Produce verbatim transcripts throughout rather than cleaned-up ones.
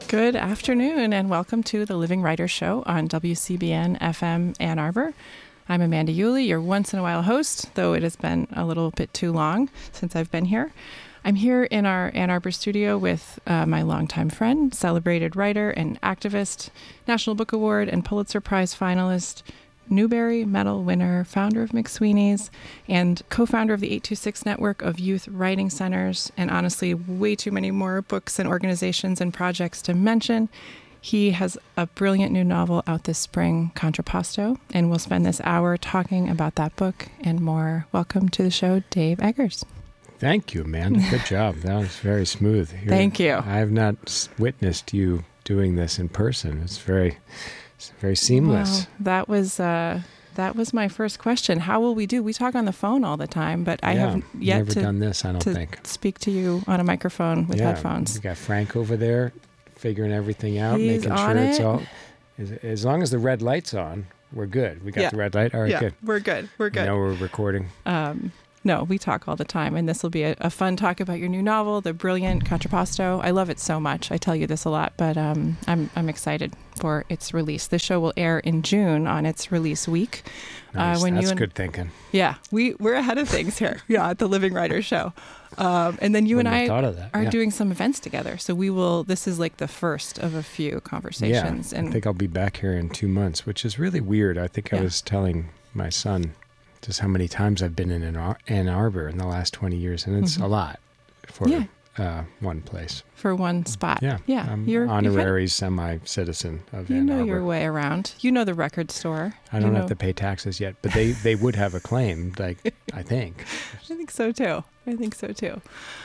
Good afternoon and welcome to the Living Writers Show on W C B N F M Ann Arbor. I'm Amanda Yulee, your once-in-a-while host, though it has been a little bit too long since I've been here. I'm here in our Ann Arbor studio with uh, my longtime friend, celebrated writer and activist, National Book Award and Pulitzer Prize finalist, Newbery Medal winner, founder of McSweeney's, and co-founder of the eight two six Network of Youth Writing Centers, and honestly, way too many more books and organizations and projects to mention. He has a brilliant new novel out this spring, Contrapposto, and we'll spend this hour talking about that book and more. Welcome to the show, Dave Eggers. Thank you, Amanda. Good job. That was very smooth. You're, Thank you. I have not witnessed you doing this in person. It's very... It's very seamless. Well, that was uh, that was my first question. How will we do? We talk on the phone all the time, but I yeah, haven't yet never to, done this, I don't to think. speak to you on a microphone with yeah, headphones. We got Frank over there figuring everything out, He's making on sure it. it's all... As, as long as the red light's on, we're good. We got Yeah. the red light? All right, yeah, good. we're good. We're good. I know we're recording. Um, no, we talk all the time, and this will be a, a fun talk about your new novel, the brilliant Contrapposto. I love it so much. I tell you this a lot, but um, I'm I'm excited for its release. This show will air in June on its release week. Nice. Uh, when That's you and, good thinking. Yeah, we we're ahead of things here. Yeah, at the Living Writers Show, um, and then you Wouldn't and have I thought of that. are yeah. doing some events together. So we will. This is like the first of a few conversations. Yeah, and I think I'll be back here in two months, which is really weird. I think Yeah. I was telling my son just how many times I've been in Ann Ar- Ann Arbor in the last twenty years, and it's Mhm. a lot for Yeah. uh, one place. for one spot. Yeah, yeah. I'm You're you've had- honorary semi-citizen of You Ann know Arbor. your way around. You know the record store. I You don't know- have to pay taxes yet, but they, they would have a claim, like, I think. I think so too. I think so too.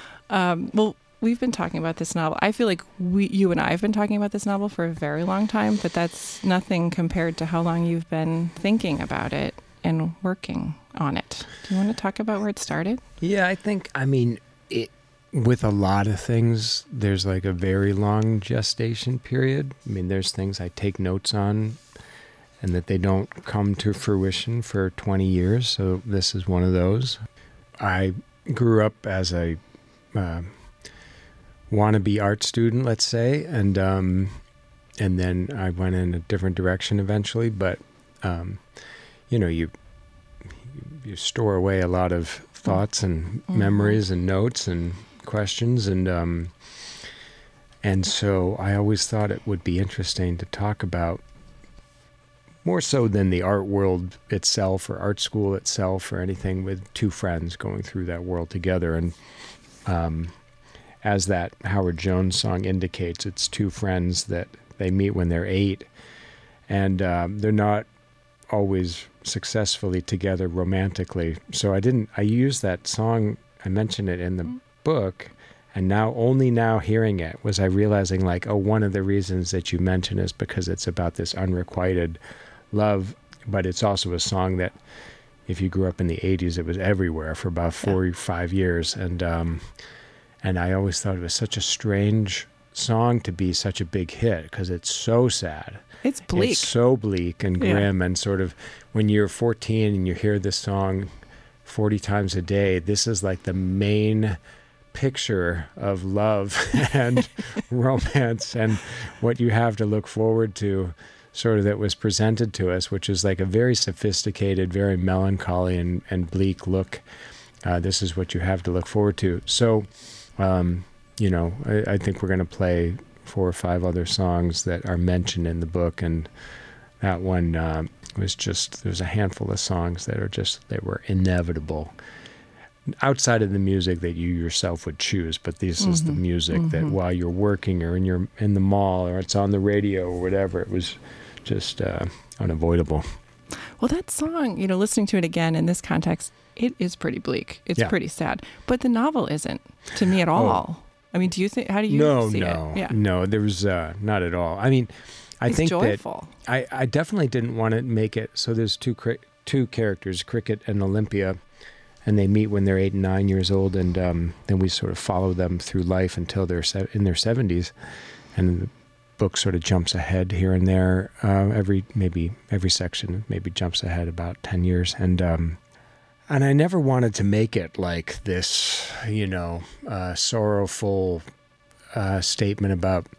Um, well, we've been talking about this novel. I feel like we, you and I have been talking about this novel for a very long time, but that's nothing compared to how long you've been thinking about it and working on it. Do you want to talk about where it started? Yeah, I think, I mean, it, with a lot of things, there's like a very long gestation period. I mean, there's things I take notes on and that they don't come to fruition for twenty years. So this is one of those. I grew up as a uh, wannabe art student, let's say, and um, and then I went in a different direction eventually. But um, you know, you you store away a lot of thoughts and Mm-hmm. memories and notes and questions, and um, and so I always thought it would be interesting to talk about, more so than the art world itself or art school itself or anything, with two friends going through that world together. And um, as that Howard Jones song indicates, it's two friends that they meet when they're eight, and um, they're not always successfully together romantically. So I didn't, I used that song, I mentioned it in the mm-hmm. book, and now, only now hearing it, was I realizing, like, oh, one of the reasons that you mention is because it's about this unrequited love, but it's also a song that, if you grew up in the eighties, it was everywhere for about four or five years. And um, and I always thought it was such a strange song to be such a big hit, because it's so sad. It's bleak. It's so bleak and grim, yeah. And sort of, when you're fourteen and you hear this song forty times a day, this is like the main picture of love and romance and what you have to look forward to, sort of, that was presented to us, which is like a very sophisticated, very melancholy and, and bleak look. Uh, this is what you have to look forward to. So, um, you know, I, I think we're going to play four or five other songs that are mentioned in the book, and that one uh, was just, there's a handful of songs that are just, they were inevitable outside of the music that you yourself would choose, but this mm-hmm. is the music mm-hmm. that while you're working or in your in the mall or it's on the radio or whatever, it was just uh, unavoidable. Well, that song, you know, listening to it again in this context, it is pretty bleak. It's yeah. pretty sad, but the novel isn't, to me, at all. Oh. I mean, do you think? How do you no, see no, it? Yeah. No, there was uh, not at all. I mean, I it's think joyful. that I, I definitely didn't want to make it so. There's two cri- two characters, Cricket and Olympia, and they meet when they're eight and nine years old, and um, then we sort of follow them through life until they're se- in their seventies, and the book sort of jumps ahead here and there. Uh, every maybe every section maybe jumps ahead about ten years, and um, and I never wanted to make it like this, you know, uh, sorrowful uh, statement about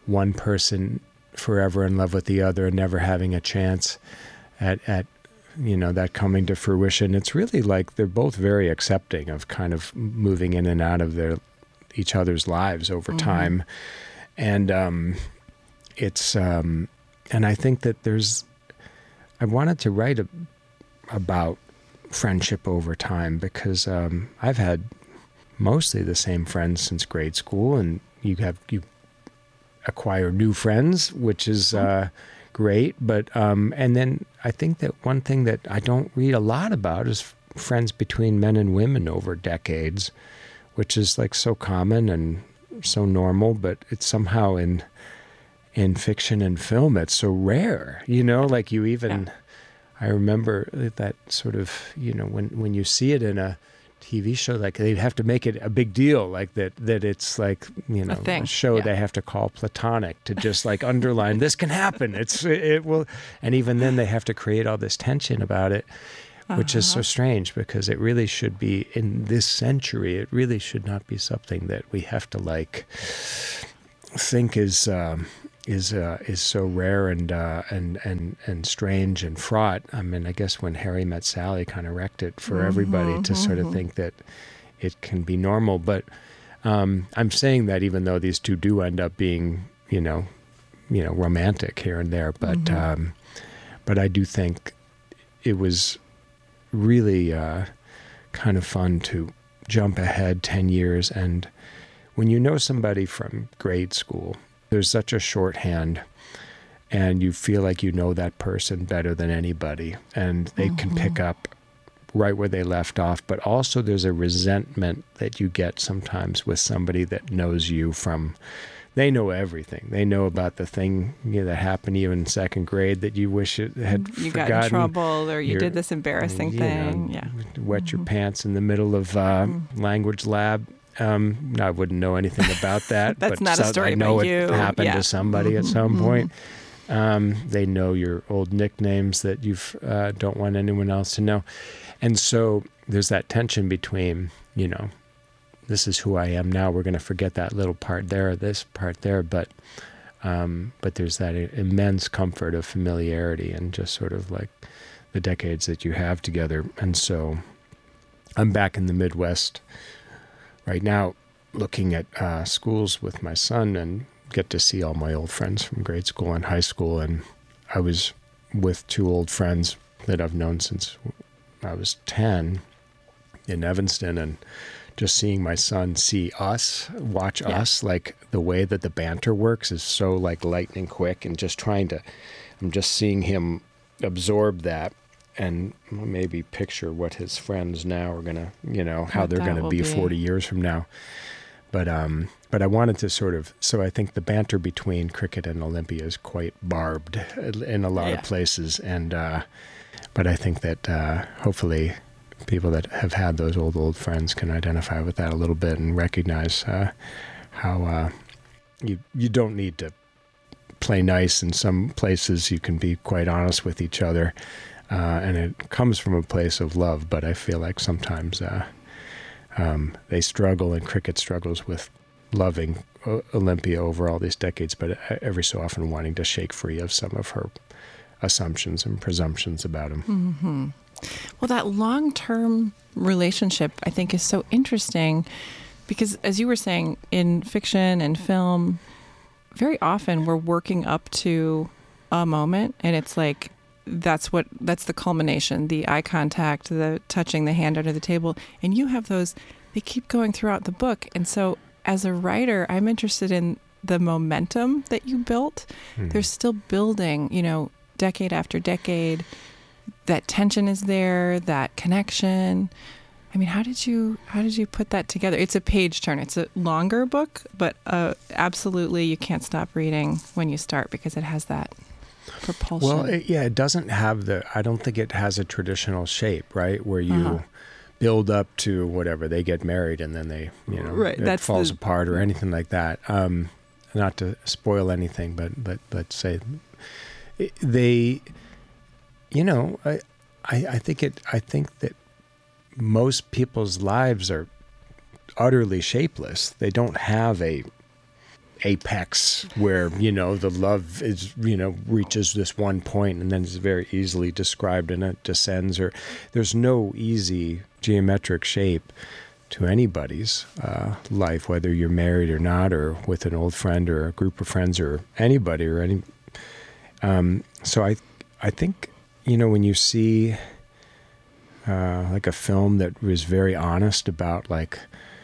one person forever in love with the other and never having a chance at, at you know, that coming to fruition. It's really like they're both very accepting of kind of moving in and out of their each other's lives over mm-hmm. time. And um, it's, um, and I think that there's, I wanted to write a, about friendship over time because um, I've had mostly the same friends since grade school, and you have, you acquire new friends, which is uh, great. But, um, and then I think that one thing that I don't read a lot about is f- friends between men and women over decades, which is like so common and so normal, but it's somehow in in fiction and film, it's so rare, you know, like you even, yeah. I remember that sort of, you know, when, when you see it in a T V show, like they have to make it a big deal, like that, that it's like, you know, a, a show yeah. they have to call platonic to just like underline this can happen. It's, it will. And even then they have to create all this tension about it, which uh-huh. is so strange because it really should be in this century. It really should not be something that we have to like think is, um, is uh, is so rare and uh, and and and strange and fraught. I mean, I guess when Harry Met Sally kind of wrecked it for mm-hmm, everybody to mm-hmm. sort of think that it can be normal. But um, I'm saying that even though these two do end up being, you know, you know, romantic here and there, but mm-hmm. um, but I do think it was really uh, kind of fun to jump ahead ten years, and when you know somebody from grade school, there's such a shorthand, and you feel like you know that person better than anybody, and they mm-hmm. can pick up right where they left off. But also there's a resentment that you get sometimes with somebody that knows you from, they know everything. They know about the thing, you know, that happened to you in second grade that you wish it had you forgotten. got in trouble, or you You're, did this embarrassing you thing. Know, yeah. Wet mm-hmm. your pants in the middle of uh, mm-hmm. language lab. Um, I wouldn't know anything about that. That's but not so, a story I know about it you. happened yeah. to somebody mm-hmm. at some mm-hmm. point. Um, they know your old nicknames that you uh, don't want anyone else to know. And so there's that tension between, you know, this is who I am now. We're going to forget that little part there, this part there. But um, but there's that immense comfort of familiarity and just sort of like the decades that you have together. And so I'm back in the Midwest right now, looking at uh, schools with my son, and get to see all my old friends from grade school and high school. And I was with two old friends that I've known since I was ten in Evanston, and just seeing my son see us, watch yeah. us, like the way that the banter works is so like lightning quick, and just trying to, I'm just seeing him absorb that. And maybe picture what his friends now are going to, you know, how what they're going to be, be forty years from now. But um, but I wanted to sort of, so I think the banter between cricket and Olympia is quite barbed in a lot yeah. of places. And uh, but I think that uh, hopefully people that have had those old, old friends can identify with that a little bit and recognize uh, how uh, you you don't need to play nice. In some places you can be quite honest with each other. Uh, and it comes from a place of love, but I feel like sometimes uh, um, they struggle, and cricket struggles with loving o- Olympia over all these decades, but every so often wanting to shake free of some of her assumptions and presumptions about him. Mm-hmm. Well, that long-term relationship, I think, is so interesting because, as you were saying, in fiction and film, very often we're working up to a moment, and it's like, that's what that's the culmination, the eye contact, the touching the hand under the table, and you have those, they keep going throughout the book. And so as a writer, I'm interested in the momentum that you built. Mm. They're still building, you know, decade after decade. That tension is there, that connection. I mean, how did you how did you put that together? It's a page turn. It's a longer book, but uh, absolutely you can't stop reading when you start because it has that propulsion. Well, it, yeah, it doesn't have the, I don't think it has a traditional shape, right? Where you uh-huh. build up to whatever, they get married and then they, you know, right. it That's falls the... apart or anything like that. Um, not to spoil anything, but, but let's say they, you know, I, I, I think it, I think that most people's lives are utterly shapeless. They don't have a apex where, you know, the love is, you know, reaches this one point and then is very easily described and it descends, or there's no easy geometric shape to anybody's uh, life, whether you're married or not, or with an old friend or a group of friends or anybody or any. Um, so I, I think, you know, when you see uh, like a film that was very honest about like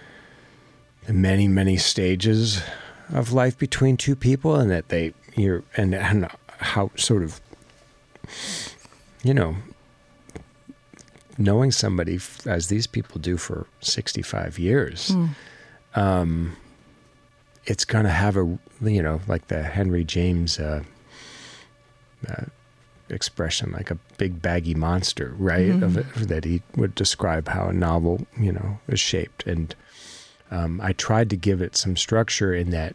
the many, many stages of life between two people, and that they, you're, and, and how sort of, you know, knowing somebody f- as these people do for sixty-five years, mm. um, it's going to have a, you know, like the Henry James uh, uh, expression, like a big baggy monster, right? Mm-hmm. Of it, that he would describe how a novel, you know, is shaped. And um, I tried to give it some structure in that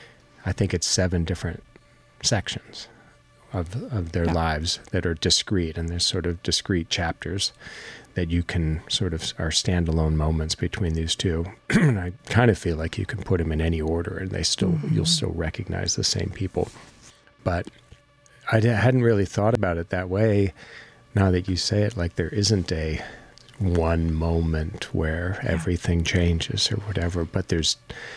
I think it's seven different sections of of their yeah. lives that are discrete, and there's sort of discrete chapters that you can sort of are standalone moments between these two. And I kind of feel like you can put them in any order, and they still mm-hmm. you'll still recognize the same people. But I d- hadn't really thought about it that way. Now that you say it, like there isn't a one moment where yeah. everything changes or whatever, but there's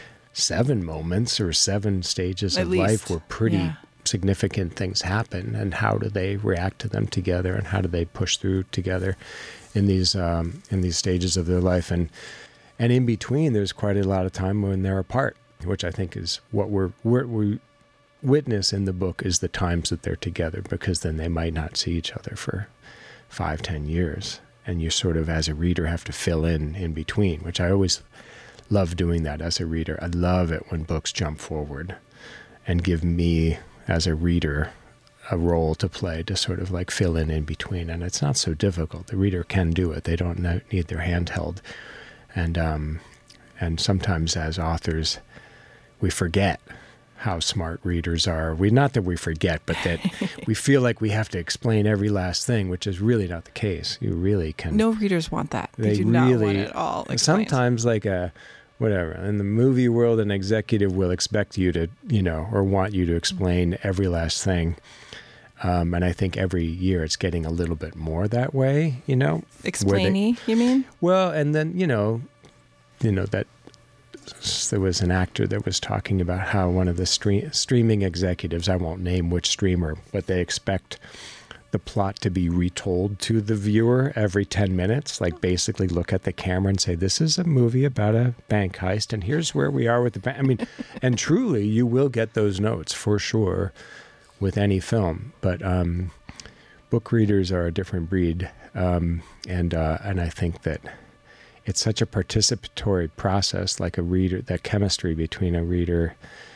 seven moments or seven stages At of least. life where pretty yeah. significant things happen, and how do they react to them together, and how do they push through together in these um, in these stages of their life, and and in between there's quite a lot of time when they're apart, which I think is what we're, we're we witness in the book is the times that they're together, because then they might not see each other for five, ten years, and you sort of as a reader have to fill in in between, which I always love doing that as a reader. I love it when books jump forward and give me as a reader a role to play to sort of like fill in in between. And it's not so difficult. The reader can do it. They don't need their hand held. And, um, and sometimes as authors, we forget how smart readers are. We, not that we forget, but that we feel like we have to explain every last thing, which is really not the case. You really can. No readers want that. They, they do really, not want it all explained. Sometimes like a, whatever, in the movie world, an executive will expect you to, you know, or want you to explain every last thing. Um, and I think every year it's getting a little bit more that way, you know. Explainy, they, you mean? Well, and then, you know, you know, that there was an actor that was talking about how one of the stream, streaming executives, I won't name which streamer, but they expect the plot to be retold to the viewer every ten minutes, like basically look at the camera and say, this is a movie about a bank heist, and here's where we are with the bank. I mean, and truly, you will get those notes for sure with any film, but um, book readers are a different breed, um, and uh, and I think that it's such a participatory process, like a reader, that chemistry between a reader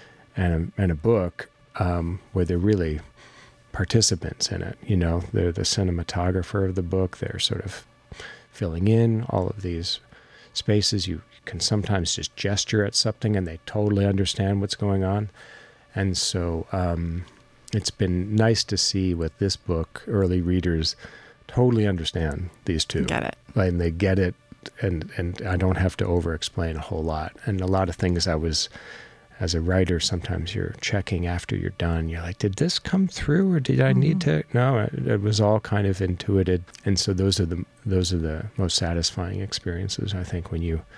and a, and a book, um, where they're really participants in it. You know, they're the cinematographer of the book. They're sort of filling in all of these spaces. You can sometimes just gesture at something and they totally understand what's going on. And so um, it's been nice to see with this book, early readers totally understand these two. Get it. Like, and they get it, and, and I don't have to over-explain a whole lot. And a lot of things I was... As a writer, sometimes you're checking after you're done. You're like, did this come through, or did I mm-hmm. need to? No, it, it was all kind of intuited. And so those are the those are the most satisfying experiences, I think, when you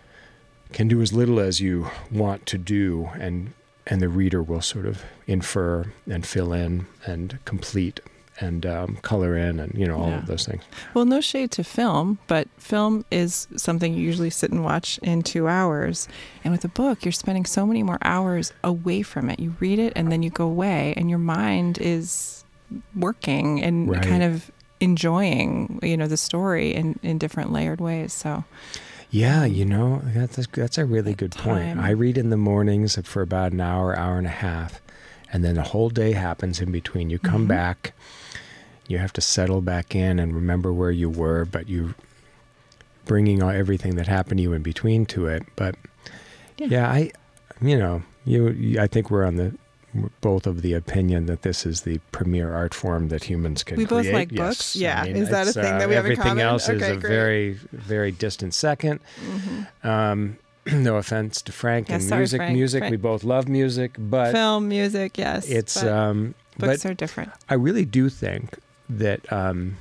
can do as little as you want to do, and and the reader will sort of infer and fill in and complete and um, color in, and, you know, all yeah. of those things. Well, no shade to film, but film is something you usually sit and watch in two hours. And with a book, you're spending so many more hours away from it. You read it and then you go away, and your mind is working and right. kind of enjoying, you know, the story in, in different layered ways. So, yeah, you know, that's, that's a really good time. point. I read in the mornings for about an hour, hour and a half, and then a whole day happens in between. You come mm-hmm. back. You have to settle back in and remember where you were, but you bringing all, everything that happened to you in between to it. But yeah, yeah I, you know, you, you, I think we're on the both of the opinion that this is the premier art form that humans can we create. We both like yes. books. Yeah, I mean, is that a thing uh, that we have in common? Everything else okay, is a great. very, very distant second. Mm-hmm. Um, no offense to Frank Yeah, and sorry, music, Frank. music. Frank. We both love music, but Film, music, yes. it's but um, books but are different. I really do think that um,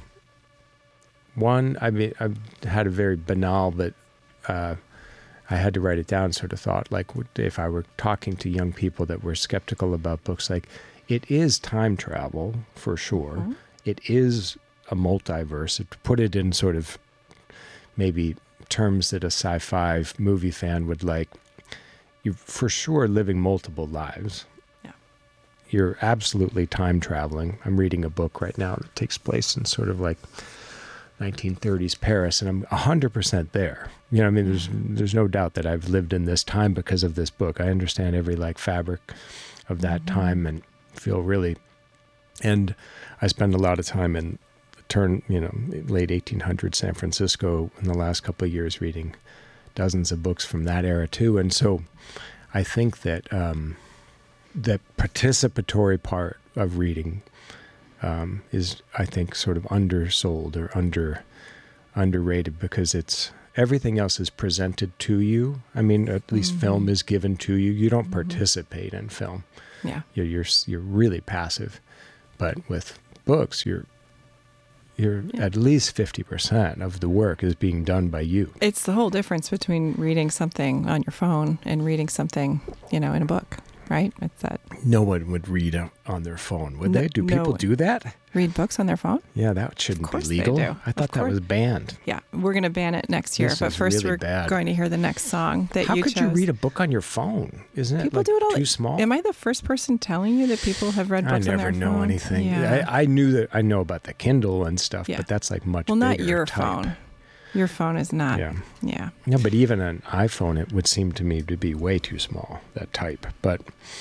one, I mean, I had a very banal, but uh, I had to write it down. Sort of thought, like, if I were talking to young people that were skeptical about books, like, it is time travel for sure. Mm-hmm. It is a multiverse. To put it in sort of maybe terms that a sci-fi movie fan would like, you're for sure living multiple lives. Yeah. You're absolutely time traveling. I'm reading a book right now that takes place in sort of like nineteen thirties Paris, and I'm one hundred percent there. You know, I mean, there's there's no doubt that I've lived in this time because of this book. I understand every like fabric of that Mm-hmm. time and feel really, and I spend a lot of time in the turn, you know, late eighteen hundreds San Francisco in the last couple of years reading dozens of books from that era too. And so I think that um, the participatory part of reading um, is, I think, sort of undersold or under underrated because it's everything else is presented to you. I mean, at least Mm-hmm. film is given to you. You don't Mm-hmm. participate in film. Yeah. You're, you're you're really passive, but with books, you're you're Yeah. at least fifty percent of the work is being done by you. It's the whole difference between reading something on your phone and reading something, you know, in a book, right? It's that No one would read a- on their phone, would No- they? Do no people one. do that? read books on their phone. Yeah, that shouldn't course be they legal. do. I thought Of that course. was banned. Yeah, we're going to ban it next year. This But is first, really we're bad. going to hear the next song that How you could chose. you read a book on your phone? Isn't it People like do it all. too small? Am I the first person telling you that people have read I books on never their know phone? anything. Yeah. I, I knew that I know about the Kindle and stuff, Yeah. but that's like much well, not bigger your type. phone. Your phone is not. Yeah. Yeah. No, but even an iPhone, it would seem to me to be way too small, that type. But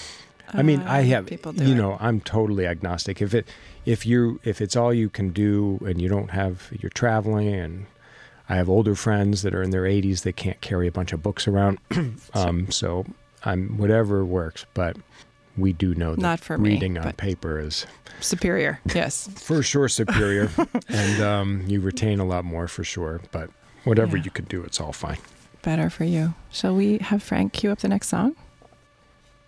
I mean, I Uh, have, people do you it. know, I'm totally agnostic. If it, if you, if it's all you can do and you don't have, you're traveling, and I have older friends that are in their eighties, they can't carry a bunch of books around. um, so I'm, whatever works, but we do know that Not for me, reading on but- paper is Superior. Yes. for sure superior, and um, you retain a lot more for sure. But whatever Yeah. you can do, it's all fine. Better for you. Shall we have Frank cue up the next song?